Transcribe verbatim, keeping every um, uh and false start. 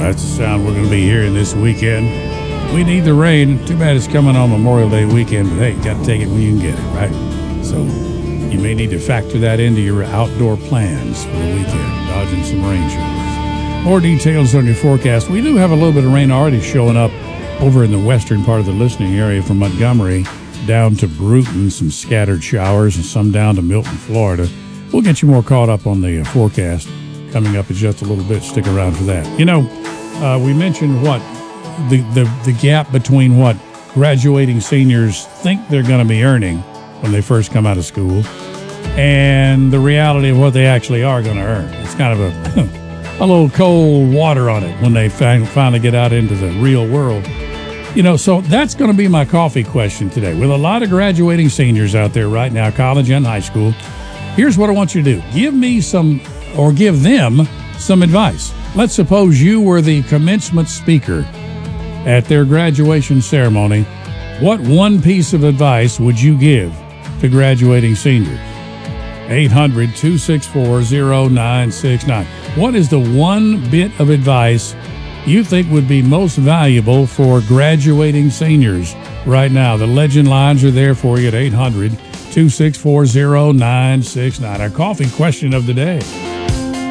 that's the sound we're going to be hearing this weekend. We need the rain. Too bad it's coming on Memorial Day weekend, but hey, you got to take it when you can get it, right? So you may need to factor that into your outdoor plans for the weekend, dodging some rain showers. More details on your forecast. We do have a little bit of rain already showing up over in the western part of the listening area from Montgomery down to Bruton, some scattered showers, and some down to Milton, Florida. We'll get you more caught up on the uh, forecast coming up in just a little bit. Stick around for that. You know, uh, we mentioned what the, the, the gap between what graduating seniors think they're going to be earning when they first come out of school and the reality of what they actually are going to earn. It's kind of a, a little cold water on it when they fin- finally get out into the real world. You know, so that's going to be my coffee question today. With a lot of graduating seniors out there right now, college and high school, here's what I want you to do. Give me some, or give them some advice. Let's suppose you were the commencement speaker at their graduation ceremony. What one piece of advice would you give to graduating seniors? eight hundred, two six four, zero nine six nine. What is the one bit of advice you think would be most valuable for graduating seniors right now? The legend lines are there for you at eight hundred, two six four, zero nine six nine. Our coffee question of the day.